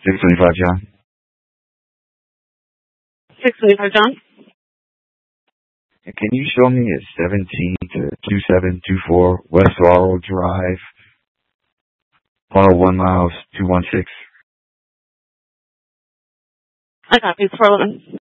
625 John. 625 John. Can you show me at 17 to 2724 West Laurel Drive, 101 miles, 216? I copy. 411.